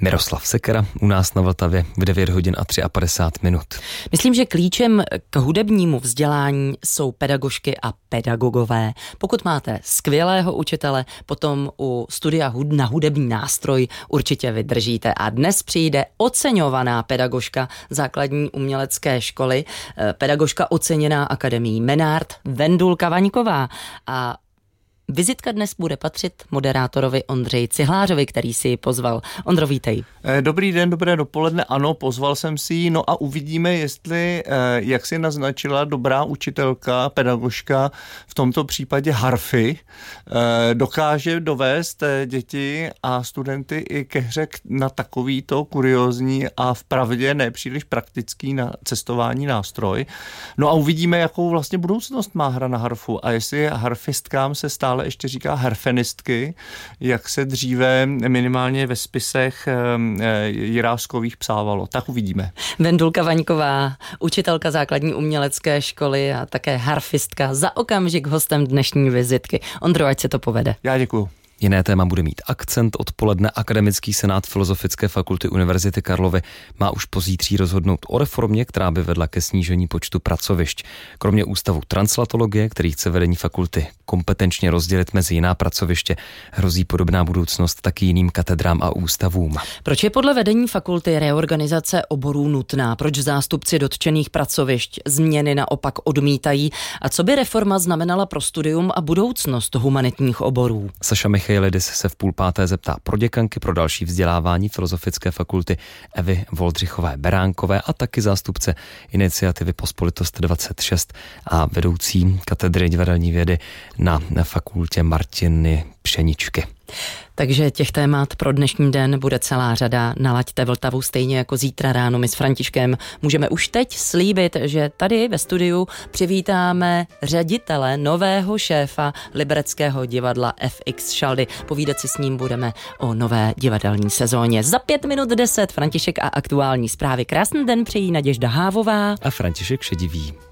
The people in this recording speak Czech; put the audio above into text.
Miroslav Sekera u nás na Vltavě v 9 hodin a 53 minut. Myslím, že klíčem k hudebnímu vzdělání jsou pedagožky a pedagogové. Pokud máte skvělého učitele, potom u studia na hudební nástroj určitě vydržíte. A dnes přijde oceňovaná pedagožka základní umělecké školy, pedagožka oceněná Akademií Menard, Vendulka Vaňková. A vizitka dnes bude patřit moderátorovi Ondřeji Cihlářovi, který si ji pozval. Ondro, vítej. Dobrý den, dobré dopoledne. Ano, pozval jsem si ji, no a uvidíme, jestli, jak si naznačila dobrá učitelka, pedagožka, v tomto případě harfy, dokáže dovést děti a studenty i ke hře na takovýto kuriózní a vpravdě nepříliš praktický na cestování nástroj. No a uvidíme, jakou vlastně budoucnost má hra na harfu a jestli harfistkám se stále ještě říká harfenistky, jak se dříve minimálně ve spisech Jiráškových psávalo. Tak uvidíme. Vendulka Vaňková, učitelka základní umělecké školy a také harfistka, za okamžik hostem dnešní vizitky. Ondro, ať se to povede. Já děkuju. Jiné téma bude mít akcent. Odpoledne Akademický senát Filozofické fakulty Univerzity Karlovy má už pozítří rozhodnout o reformě, která by vedla ke snížení počtu pracovišť. Kromě ústavu translatologie, který chce vedení fakulty kompetenčně rozdělit mezi jiná pracoviště, hrozí podobná budoucnost taky jiným katedrám a ústavům. Proč je podle vedení fakulty reorganizace oborů nutná? Proč zástupci dotčených pracovišť změny naopak odmítají? A co by reforma znamenala pro studium a budoucnost humanitních oborů? Saša Michailidis se v 4:30 zeptá proděkanky pro další vzdělávání Filozofické fakulty Evy Voldřichové Beránkové a taky zástupce iniciativy Pospolitost 26 a vedoucí katedry divadelní vědy na fakultě Martiny Pšeničky. Takže těch témat pro dnešní den bude celá řada. Nalaďte Vltavu stejně jako zítra ráno. My s Františkem můžeme už teď slíbit, že tady ve studiu přivítáme ředitele, nového šéfa libereckého divadla FX Šaldy. Povídat si s ním budeme o nové divadelní sezóně. Za 5:10 František a aktuální zprávy. Krásný den přejí Naděžda Hávová a František Šedivý.